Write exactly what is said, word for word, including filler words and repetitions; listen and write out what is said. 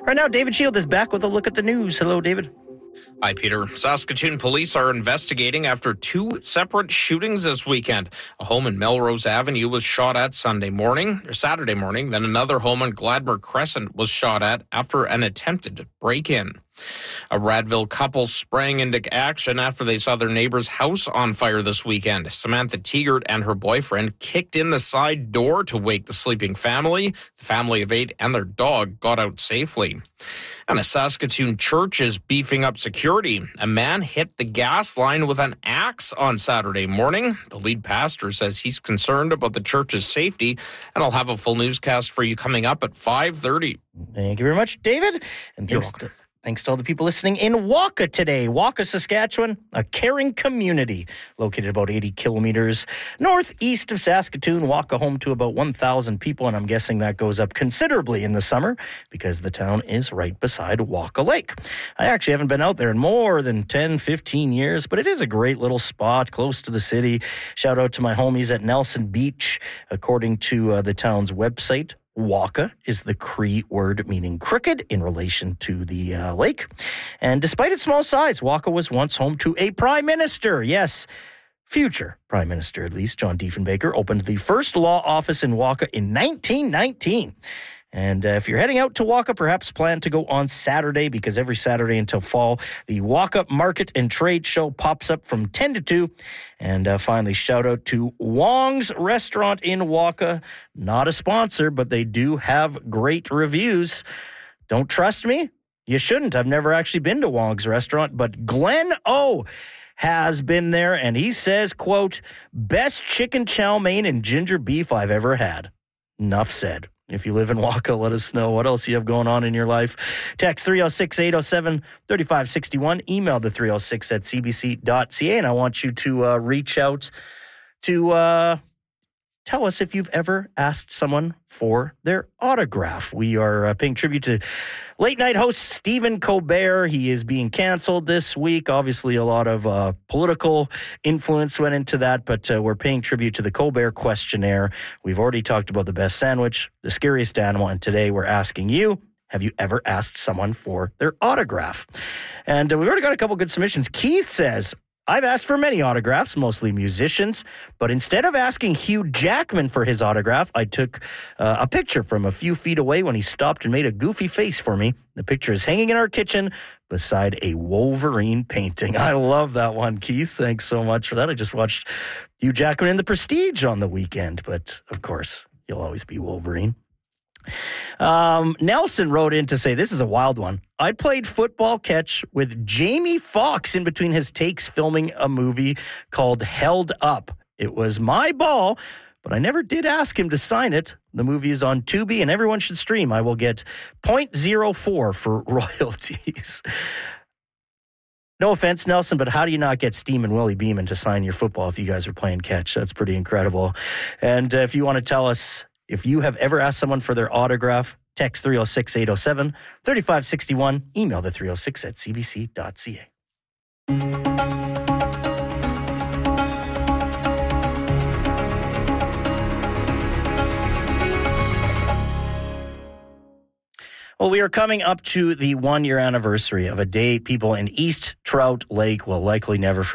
Right now, David Shield is back with a look at the news. Hello, David. Hi, Peter. Saskatoon police are investigating after two separate shootings this weekend. A home in Melrose Avenue was shot at Sunday morning, or Saturday morning. Then another home on Gladmer Crescent was shot at after an attempted break-in. A Radville couple sprang into action after they saw their neighbor's house on fire this weekend. Samantha Teegert and her boyfriend kicked in the side door to wake the sleeping family. The family of eight and their dog got out safely. And a Saskatoon church is beefing up security. A man hit the gas line with an axe on Saturday morning. The lead pastor says he's concerned about the church's safety, and I'll have a full newscast for you coming up at five thirty. Thank you very much, David. And thanks to, thanks to all the people listening in Waka today. Waka, Saskatchewan, a caring community located about eighty kilometers northeast of Saskatoon. Waka home to about one thousand people, and I'm guessing that goes up considerably in the summer because the town is right beside Waka Lake. I actually haven't been out there in more than ten, fifteen years, but it is a great little spot close to the city. Shout out to my homies at Nelson Beach. According to uh, the town's website, Waka is the Cree word meaning crooked in relation to the uh, lake. And despite its small size, Waka was once home to a prime minister. Yes, future prime minister at least. John Diefenbaker opened the first law office in Waka in nineteen nineteen. And uh, if you're heading out to Waka, perhaps plan to go on Saturday, because every Saturday until fall, the Waka Market and Trade Show pops up from ten to two. And uh, finally, shout out to Wong's Restaurant in Waka. Not a sponsor, but they do have great reviews. Don't trust me? You shouldn't. I've never actually been to Wong's Restaurant, but Glenn O has been there, and he says, quote, best chicken chow mein and ginger beef I've ever had. Enough said. If you live in Waka, let us know what else you have going on in your life. Text three oh six, eight oh seven, three five six one. Email the three oh six at c b c dot c a. And I want you to uh, reach out to uh, tell us if you've ever asked someone for their autograph. We are uh, paying tribute to late-night host Stephen Colbert. He is being canceled this week. Obviously, a lot of uh, political influence went into that, but uh, we're paying tribute to the Colbert questionnaire. We've already talked about the best sandwich, the scariest animal, and today we're asking you, have you ever asked someone for their autograph? And uh, we've already got a couple good submissions. Keith says, I've asked for many autographs, mostly musicians, but instead of asking Hugh Jackman for his autograph, I took uh, a picture from a few feet away when he stopped and made a goofy face for me. The picture is hanging in our kitchen beside a Wolverine painting. I love that one, Keith. Thanks so much for that. I just watched Hugh Jackman in The Prestige on the weekend, but of course, you'll always be Wolverine. Um, Nelson wrote in to say, this is a wild one. I played football catch with Jamie Foxx in between his takes filming a movie called Held Up. It was my ball, but I never did ask him to sign it. The movie is on Tubi and everyone should stream. I will get zero point zero four for royalties. No offense, Nelson, but how do you not get Steam and Willie Beeman to sign your football if you guys are playing catch? That's pretty incredible. And uh, if you want to tell us if you have ever asked someone for their autograph, text three oh six, eight oh seven, three five six one. Email the three oh six at c b c dot c a. Well, we are coming up to the one-year anniversary of a day people in East Trout Lake will likely never forget.